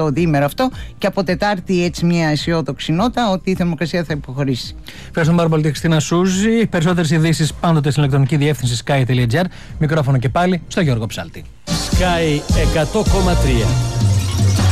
το διήμερο αυτό, και από Τετάρτη έτσι μια αισιόδοξη νότα ότι η θερμοκρασία θα υποχωρήσει. Ευχαριστούμε πάρα πολύ τη Χριστίνα Σούζη. Περισσότερες ειδήσεις πάντοτε στην ηλεκτρονική διεύθυνση sky.gr. Μικρόφωνο και πάλι στο Γιώργο Ψάλτη. Sky 100,3.